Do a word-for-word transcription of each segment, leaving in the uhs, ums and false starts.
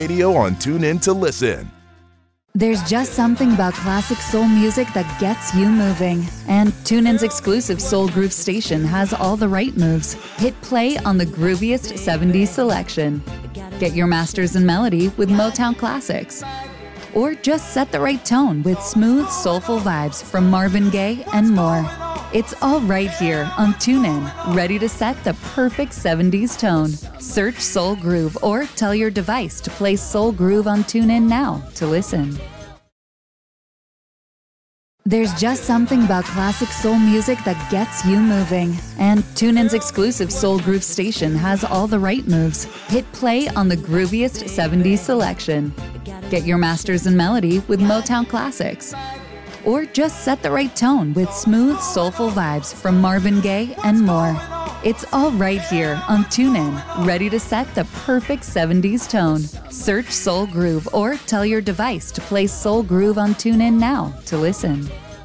Radio on TuneIn to listen. There's just something about classic soul music that gets you moving. And TuneIn's exclusive Soul Groove station has all the right moves. Hit play on the grooviest seventies selection. Get your masters in melody with Motown Classics. Or just set the right tone with smooth, soulful vibes from Marvin Gaye and more. It's all right here on TuneIn, ready to set the perfect seventies tone. Search Soul Groove or tell your device to play Soul Groove on TuneIn now to listen. There's just something about classic soul music that gets you moving. And TuneIn's exclusive Soul Groove station has all the right moves. Hit play on the grooviest seventies selection. Get your masters in melody with Motown Classics. Or just set the right tone with smooth, soulful vibes from Marvin Gaye and more. It's all right here on TuneIn, ready to set the perfect seventies tone. Search Soul Groove or tell your device to play Soul Groove on TuneIn now to listen.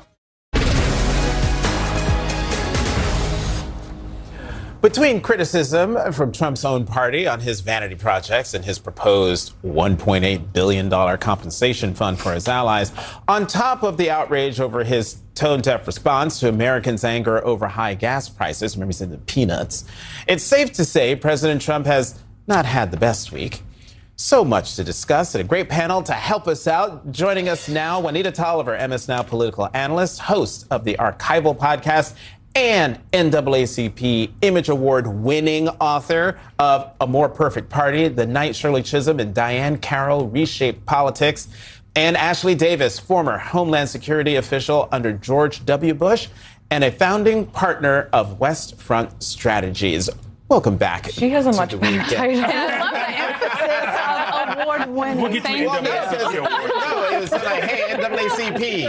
Between criticism from Trump's own party on his vanity projects and his proposed one point eight billion dollars compensation fund for his allies, on top of the outrage over his tone-deaf response to Americans' anger over high gas prices, remember he said the peanuts, it's safe to say President Trump has not had the best week. So much to discuss and a great panel to help us out. Joining us now, Juanita Tolliver, M S Now political analyst, host of the Archival podcast, and N double A C P Image Award winning author of A More Perfect Party, The Night Shirley Chisholm and Diane Carroll Reshaped Politics, and Ashley Davis, former Homeland Security official under George W. Bush and a founding partner of West Front Strategies. Welcome back. She has a much better title. I love the emphasis of award winning. We'll get to Well, no, no, it was like, hey, N double A C P.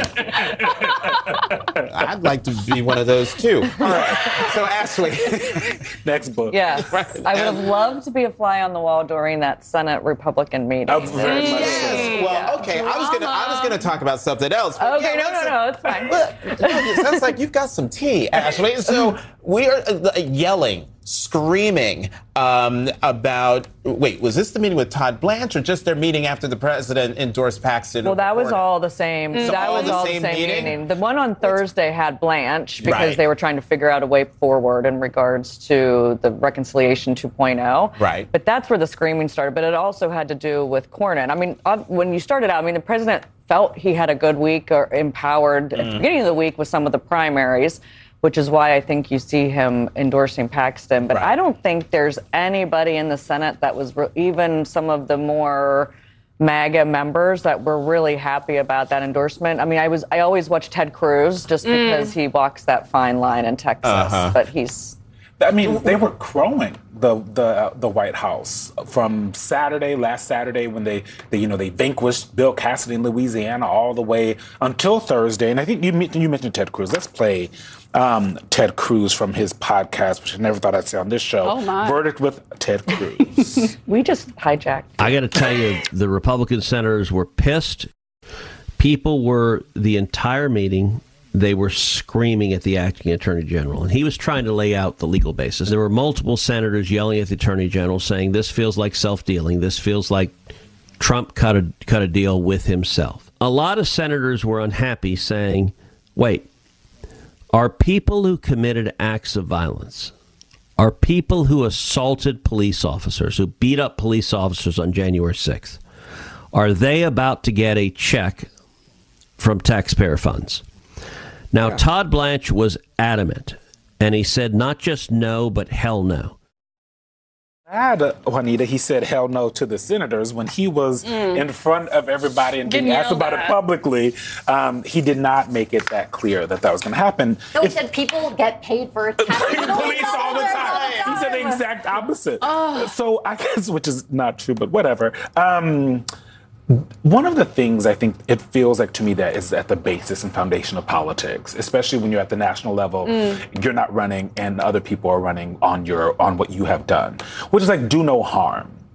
I'd like to be one of those too. All right. So, Ashley. Next book. Yes. I would have loved to be a fly on the wall during that Senate Republican meeting. Oh, very much Yes. Well, okay. I was gonna, I was gonna talk about something else. but Okay, yeah, no, no, let's- no, it's fine. Look, it sounds like you've got some tea, Ashley. So we are uh, yelling, screaming um, about. Wait, was this the meeting with Todd Blanche, or just their meeting after the president endorsed Paxton? Well, that was Florida? all the same. So that all was the all same the same meeting? meeting. The one on Thursday had Blanche because Right. they were trying to figure out a way forward in regards to the reconciliation two point oh. Right. But that's where the screaming started. But it also had to do with Cornyn. I mean, uh, when you started out, I mean, the president felt he had a good week or empowered Mm. at the beginning of the week with some of the primaries, which is why I think you see him endorsing Paxton. But Right. I don't think there's anybody in the Senate that was re- even some of the more MAGA members that were really happy about that endorsement. I mean, I was I always watch Ted Cruz just because he walks that fine line in Texas, Uh-huh. but he's I mean, they were crowing the the uh, the White House from Saturday, last Saturday, when they, they you know they vanquished Bill Cassidy in Louisiana, all the way until Thursday. And I think you you mentioned Ted Cruz. Let's play um, Ted Cruz from his podcast, which I never thought I'd say on this show. Oh, my. Verdict with Ted Cruz. we just hijacked. I got to tell you, the Republican senators were pissed. People were the entire meeting. They were screaming at the acting attorney general, and he was trying to lay out the legal basis. There were multiple senators yelling at the attorney general, saying this feels like self-dealing. This feels like Trump cut a cut a deal with himself. A lot of senators were unhappy, saying, "Wait, are people who committed acts of violence, are people who assaulted police officers, who beat up police officers on January sixth, are they about to get a check from taxpayer funds?" Now, yeah. Todd Blanche was adamant, and he said not just no, but hell no. Had Juanita, he said hell no to the senators when he was mm. in front of everybody and being asked about that. it publicly. Um, he did not make it that clear that that was going to happen. So he if, said people get paid for attacking police all the time. He said the exact opposite. Oh. So I guess, which is not true, but whatever. Um, One of the things I think it feels like to me that is at the basis and foundation of politics, especially when you're at the national level, mm. you're not running and other people are running on your on what you have done, which is like do no harm.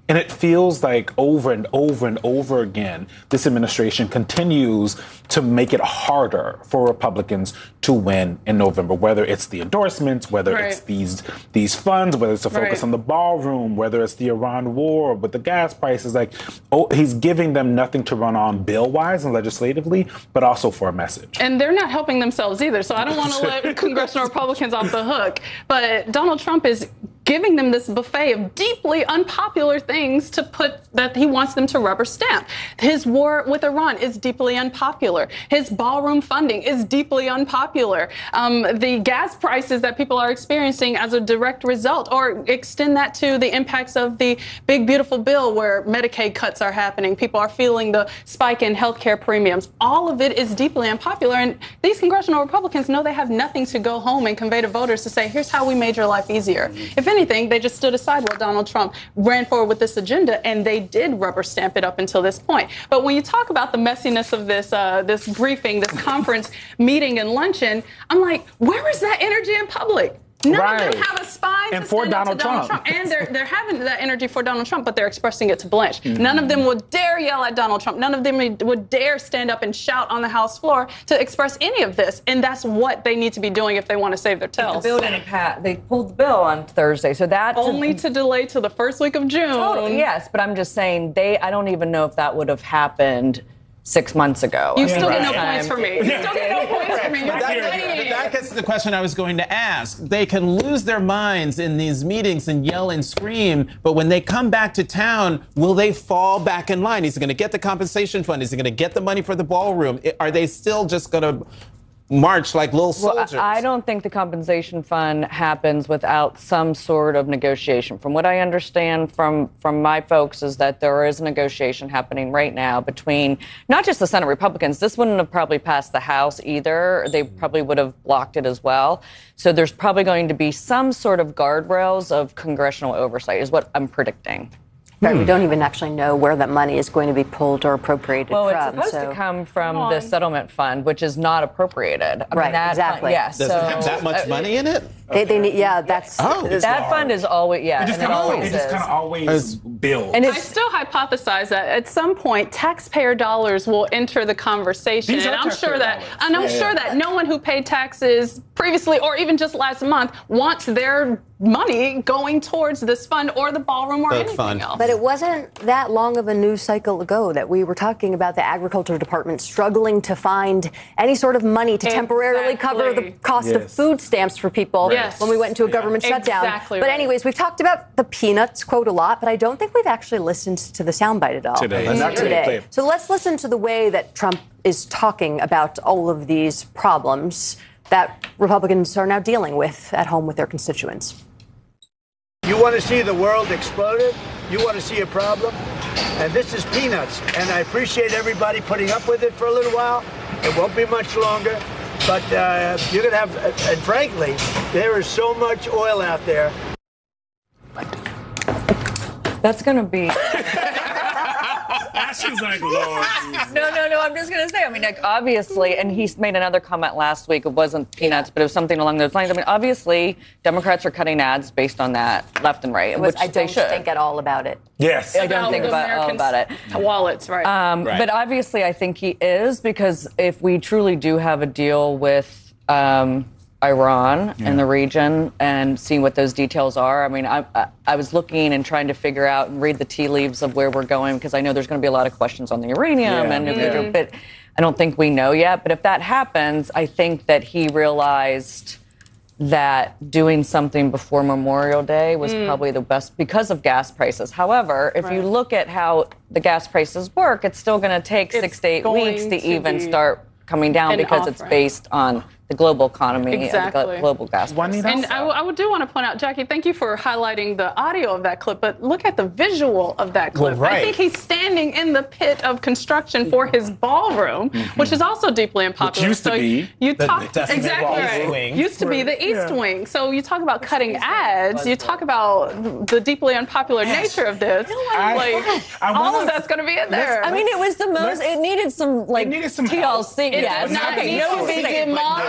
And it feels like over and over and over again, this administration continues to make it harder for Republicans to win in November, whether it's the endorsements, whether Right. it's these these funds, whether it's a focus Right. on the ballroom, whether it's the Iran war with the gas prices. Like, oh, he's giving them nothing to run on bill-wise and legislatively, but also for a message. And they're not helping themselves either. So I don't want to let congressional Republicans off the hook. But Donald Trump is giving them this buffet of deeply unpopular things to put that he wants them to rubber stamp. His war with Iran is deeply unpopular. His ballroom funding is deeply unpopular. Um, the gas prices that people are experiencing as a direct result, or extend that to the impacts of the big, beautiful bill where Medicaid cuts are happening. People are feeling the spike in healthcare premiums. All of it is deeply unpopular. And these congressional Republicans know they have nothing to go home and convey to voters to say, here's how we made your life easier. If anything, they just stood aside while Donald Trump ran forward with this agenda, and they did rubber stamp it up until this point. But when you talk about the messiness of this uh, this briefing, this conference meeting and luncheon, I'm like, where is that energy in public? None Right. of them have a spine And to for stand up Donald to Donald Trump. Trump. And they're, they're having that energy for Donald Trump, but they're expressing it to Blanche. Mm-hmm. None of them would dare yell at Donald Trump. None of them would dare stand up and shout on the House floor to express any of this. And that's what they need to be doing if they want to save their The tails. bill didn't pass. They pulled the bill on Thursday, so that Only to delay to the first week of June. Totally, yes, but I'm just saying they. I don't even know if that would have happened six months ago. You I mean, still get no last points time- for me. You still get no points for me. You're But that, lying. but that gets to the question I was going to ask. They can lose their minds in these meetings and yell and scream, but when they come back to town, will they fall back in line? Is he going to get the compensation fund? Is he going to get the money for the ballroom? Are they still just going to march like little Well, soldiers? I I don't think the compensation fund happens without some sort of negotiation. From what I understand from from my folks is that there is a negotiation happening right now between not just the Senate Republicans. This wouldn't have probably passed the House either. They probably would have blocked it as well. So there's probably going to be some sort of guardrails of congressional oversight is what I'm predicting. Right, we don't even actually know where that money is going to be pulled or appropriated Well, from. it's supposed so. to come from Come the on. settlement fund, which is not appropriated. I Right, mean, that exactly. Fund, yes. Does so, it have that much uh, money in it? They, they need, yeah, that's. Oh. it's- That fund is always, yeah, It just and it kind of always it just is. kind of always builds. And I it's still hypothesize that at some point taxpayer dollars will enter the conversation. These are and I'm taxpayer sure that dollars. and I'm Yeah, sure yeah. that no one who paid taxes previously or even just last month wants their money going towards this fund or the ballroom or The anything fund. else. But it wasn't that long of a news cycle ago that we were talking about the Agriculture Department struggling to find any sort of money to temporarily cover the Exactly. cost of Yes. food stamps for people Yes. when we went into a Yeah. government shutdown. Exactly But right. anyways, we've talked about the Peanuts quote a lot, but I don't think we've actually listened to the soundbite at all Today. Not today. Play it. So let's listen to the way that Trump is talking about all of these problems that Republicans are now dealing with at home with their constituents. You want to see the world exploded? You want to see a problem? And this is peanuts. And I appreciate everybody putting up with it for a little while. It won't be much longer. But uh, you're going to have, and frankly, there is so much oil out there. that's going to be. She's like, Lord. No, no, no. I'm just going to say. I mean, like, obviously, and he's made another comment last week. It wasn't peanuts, but it was something along those lines. I mean, obviously, Democrats are cutting ads based on that, left and right, It was, which I they don't should. think at all about it. Yes. I don't think the about all Americans' about it. Wallets, right? Um, Right. But obviously, I think he is because if we truly do have a deal with um, Iran and the region and seeing what those details are, I mean, I, I, I was looking and trying to figure out and read the tea leaves of where we're going because I know there's going to be a lot of questions on the uranium Yeah. and if Yeah. but I don't think we know yet. But if that happens, I think that he realized that doing something before Memorial Day was probably the best because of gas prices. However, if you Right. look at how the gas prices work, it's still going to take It's six to eight going weeks to, to even be start coming down an because it's off-ramp. based on the global economy and the Exactly. glo- global gas prices. Juanita? And I, w- I would do want to point out, Jackie, thank you for highlighting the audio of that clip, but look at the visual of that clip. Well, right. I think he's standing in the pit of construction for his ballroom, which is also deeply unpopular. used to so be you the talk Destiny exactly East right. Wing. Used to be the East Wing. So you talk about cutting ads. You talk about the deeply unpopular nature of this. I- like I all wanna- of that's going to be in there. I mean, it was the most. let's- It needed some like needed some T L C. help. it Yes, does not okay, need no to be big deal. demolished.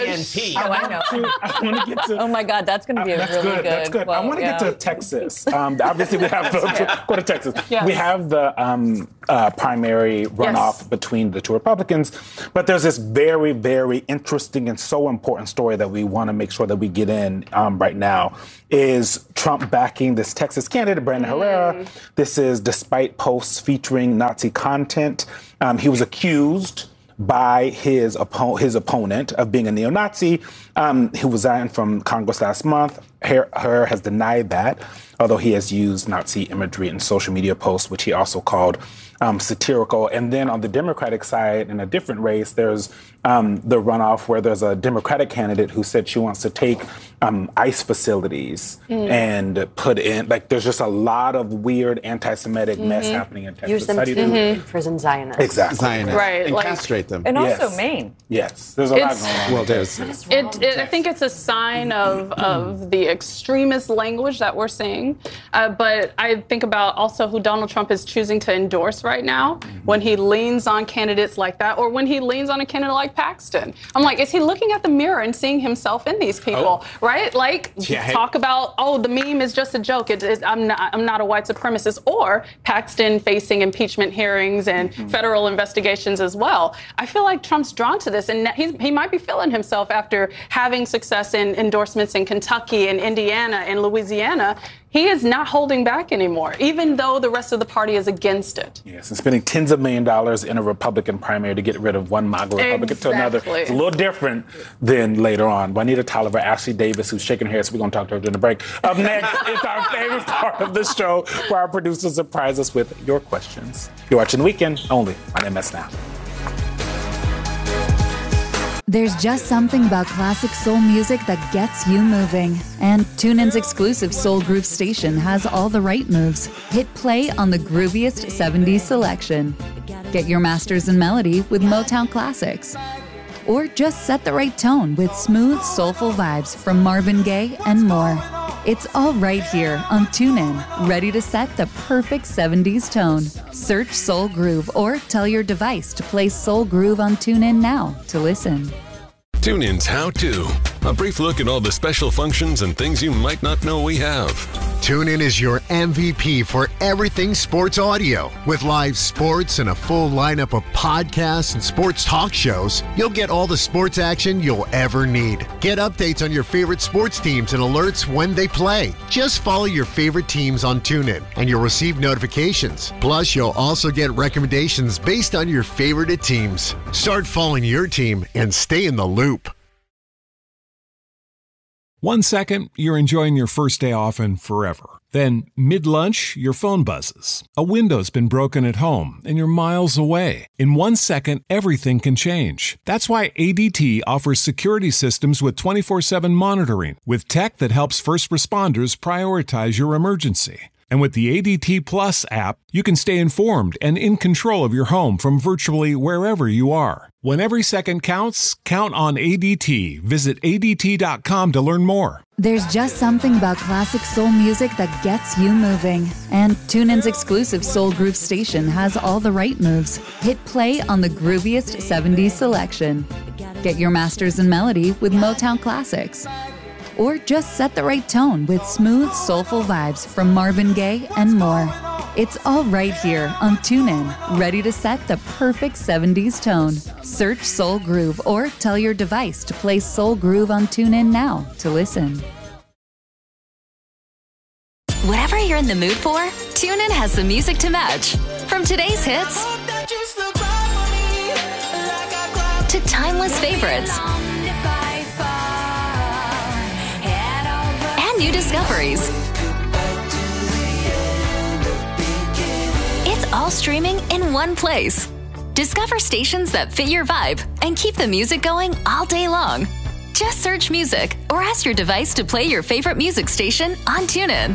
N T. Oh, I know. I want to get to. Oh my God, that's going to be a That's really good. good. That's good. Well, I want to yeah. get to Texas. Um, obviously, we have the, go to Texas. Yes. We have the um, uh, primary runoff Yes. between the two Republicans, but there's this very, very interesting and so important story that we want to make sure that we get in um, right now. Is Trump backing this Texas candidate, Brandon Mm. Herrera? This is despite posts featuring Nazi content. Um, he was accused by his, oppo- his opponent of being a neo-Nazi, um, who resigned from Congress last month. Herrera has denied that, although he has used Nazi imagery in social media posts, which he also called um, satirical. And then on the Democratic side, in a different race, there's um, the runoff where there's a Democratic candidate who said she wants to take um, ICE facilities Mm. and put in, like, there's just a lot of weird anti-Semitic mess Mhm. happening in Texas. Use them How do to you do that? imprison Zionists. Exactly. Zionists. Right, And like- castrate them. And also Yes. Maine. Yes, there's a lot It's- going on. Well, there's. It, it, I think it's a sign of, of the extremist language that we're seeing. Uh, but I think about also who Donald Trump is choosing to endorse right now when he leans on candidates like that, or when he leans on a candidate like Paxton. I'm like, is he looking at the mirror and seeing himself in these people, right? Like, Yeah, hey. talk about, oh, the meme is just a joke. It, it, I'm not, I'm not a white supremacist. Or Paxton facing impeachment hearings and federal investigations as well. I feel like Trump's drawn to this, and he's, he might be feeling himself after having success in endorsements in Kentucky and Indiana and Louisiana. He is not holding back anymore, even though the rest of the party is against it. Yes, and spending tens of million dollars in a Republican primary to get rid of one MAGA Republican to another. Exactly. It's a little different than later on. Juanita Tolliver, Ashley Davis, who's shaking her head, so we're going to talk to her during the break. Up next, it's our favorite part of the show, where our producers surprise us with your questions. You're watching The Weekend, only on M S Now. There's just something about classic soul music that gets you moving. And TuneIn's exclusive Soul Groove station has all the right moves. Hit play on the grooviest seventies selection. Get your masters in melody with Motown classics. Or just set the right tone with smooth, soulful vibes from Marvin Gaye and more. It's all right here on TuneIn, ready to set the perfect seventies tone. Search Soul Groove or tell your device to play Soul Groove on TuneIn now to listen. TuneIn's How To. A brief look at all the special functions and things you might not know we have. TuneIn is your M V P for everything sports audio. With live sports and a full lineup of podcasts and sports talk shows, you'll get all the sports action you'll ever need. Get updates on your favorite sports teams and alerts when they play. Just follow your favorite teams on TuneIn and you'll receive notifications. Plus, you'll also get recommendations based on your favorite teams. Start following your team and stay in the loop. One second, you're enjoying your first day off and forever. Then, mid-lunch, your phone buzzes. A window's been broken at home and you're miles away. In one second, everything can change. That's why A D T offers security systems with twenty-four seven monitoring, with tech that helps first responders prioritize your emergency. And with the A D T Plus app, you can stay informed and in control of your home from virtually wherever you are. When every second counts, count on A D T. Visit A D T dot com to learn more. There's just something about classic soul music that gets you moving. And TuneIn's exclusive Soul Groove station has all the right moves. Hit play on the grooviest seventies selection. Get your masters in melody with Motown classics. Or just set the right tone with smooth, soulful vibes from Marvin Gaye and more. It's all right here on TuneIn, ready to set the perfect seventies tone. Search Soul Groove or tell your device to play Soul Groove on TuneIn now to listen. Whatever you're in the mood for, TuneIn has the music to match. From today's hits to timeless favorites and new discoveries. It's all streaming in one place. Discover stations that fit your vibe and keep the music going all day long. Just search music or ask your device to play your favorite music station on TuneIn.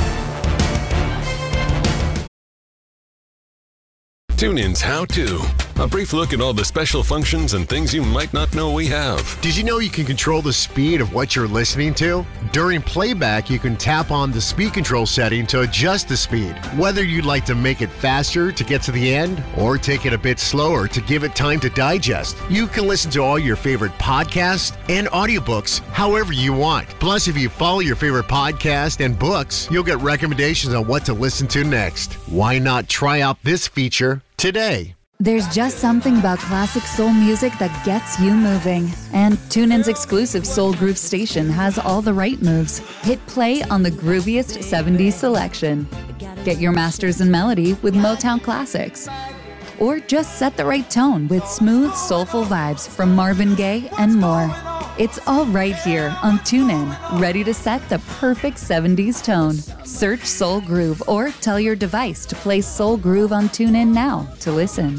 TuneIn's How To. A brief look at all the special functions and things you might not know we have. Did you know you can control the speed of what you're listening to? During playback, you can tap on the speed control setting to adjust the speed. Whether you'd like to make it faster to get to the end or take it a bit slower to give it time to digest, you can listen to all your favorite podcasts and audiobooks however you want. Plus, if you follow your favorite podcast and books, you'll get recommendations on what to listen to next. Why not try out this feature today? There's just something about classic soul music that gets you moving. And TuneIn's exclusive Soul Groove station has all the right moves. Hit play on the grooviest seventies selection. Get your masters in melody with Motown classics. Or just set the right tone with smooth, soulful vibes from Marvin Gaye and more. It's all right here on TuneIn, ready to set the perfect seventies tone. Search Soul Groove or tell your device to play Soul Groove on TuneIn now to listen.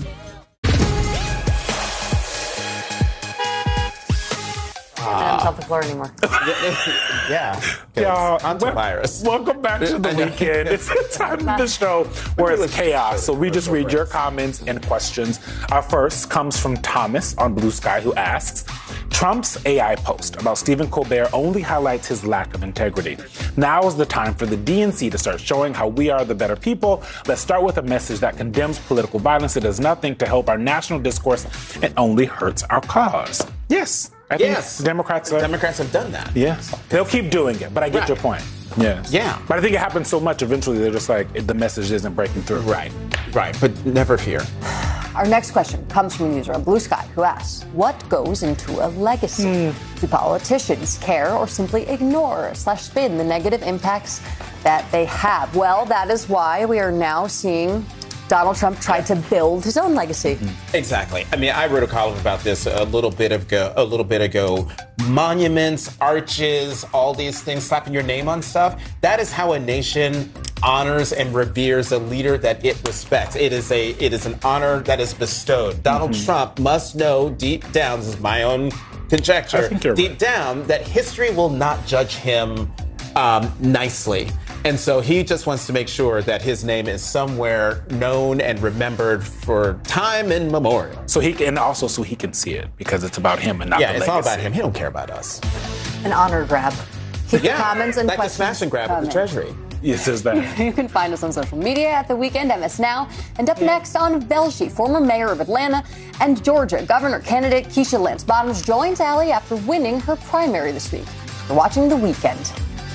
I don't tell the floor anymore. Yeah. Y'all, antivirus. wel- welcome back to the weekend. It's the time of the show where it's chaos. So we just read your comments and questions. Our first comes from Thomas on Blue Sky, who asks, Trump's A I post about Stephen Colbert only highlights his lack of integrity. Now is the time for the D N C to start showing how we are the better people. Let's start with a message that condemns political violence. It does nothing to help our national discourse and only hurts our cause. Yes. I think Yes. Democrats are, Democrats have done that. Yes. They'll keep doing it, but I get Right. your point. Yes. Yeah. But I think it happens so much, eventually they're just like, the message isn't breaking through. Right. Right. But never fear. Our next question comes from a user on Blue Sky who asks, what goes into a legacy? Do politicians care or simply ignore slash spin the negative impacts that they have? Well, that is why we are now seeing Donald Trump try to build his own legacy. Exactly. I mean, I wrote a column about this a little bit ago. A little bit ago. Monuments, arches, all these things, slapping your name on stuff. That is how a nation honors and reveres a leader that it respects. It is a it is an honor that is bestowed. Donald mm-hmm. Trump must know deep down, this is my own conjecture, deep right. down, that history will not judge him um, nicely. And so he just wants to make sure that his name is somewhere known and remembered for time immemorial. So he can, and also so he can see it, because it's about him and not yeah, the it's legacy. all about him. He don't care about us. An honor grab. Keep yeah, the comments and like questions the smash and grab at the Treasury. Yes, is that. You can find us on social media at The Weekend, M S Now, and up next on Velshi, former mayor of Atlanta, and Georgia governor candidate Keisha Lance Bottoms joins Allie after winning her primary this week. You're watching The Weekend.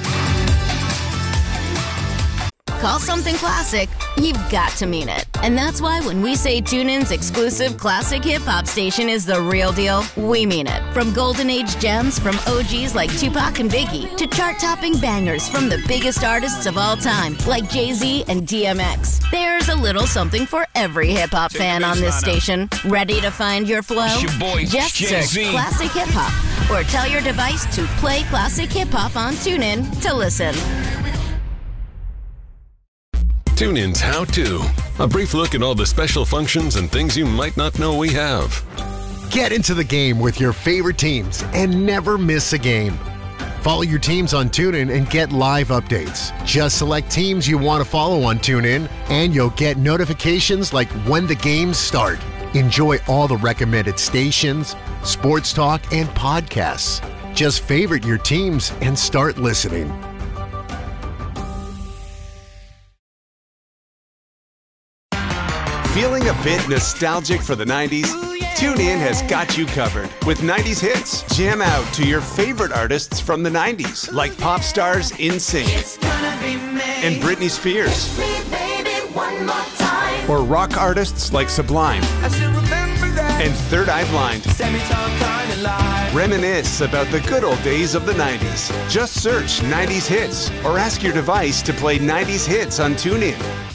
Call something classic, you've got to mean it. And that's why when we say TuneIn's exclusive classic hip-hop station is the real deal, we mean it. From golden age gems from O Gs like Tupac and Biggie to chart-topping bangers from the biggest artists of all time like Jay-Z and D M X. There's a little something for every hip-hop fan on this station. Ready to find your flow? It's your boy, Just Jay-Z. search Classic Hip Hop or tell your device to play Classic Hip Hop on TuneIn to listen. TuneIn's How To. A brief look at all the special functions and things you might not know we have. Get into the game with your favorite teams and never miss a game. Follow your teams on TuneIn and get live updates. Just select teams you want to follow on TuneIn, and you'll get notifications like when the games start. Enjoy all the recommended stations, sports talk, and podcasts. Just favorite your teams and start listening. Feeling a bit nostalgic for the nineties? TuneIn has got you covered with nineties hits. Jam out to your favorite artists from the nineties, like pop stars NSYNC and Britney Spears, or rock artists like Sublime and Third Eye Blind. Reminisce about the good old days of the nineties. Just search nineties hits or ask your device to play nineties hits on TuneIn.